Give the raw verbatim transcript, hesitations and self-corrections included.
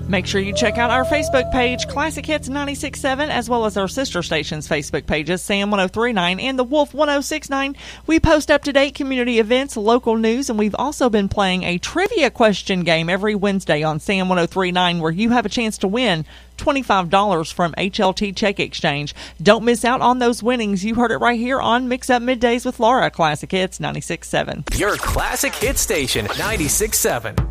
Make sure you check out our Facebook page, Classic Hits ninety-six point seven, as well as our sister stations' Facebook pages, Sam one oh three point nine and The Wolf one oh six point nine. We post up-to-date community events, local news, and we've also been playing a trivia question game every Wednesday on Sam one oh three point nine where you have a chance to win twenty-five dollars from H L T Check Exchange. Don't miss out on those winnings. You heard it right here on Mix Up Middays with Laura, Classic Hits ninety-six point seven. Your Classic Hit Station, ninety-six point seven.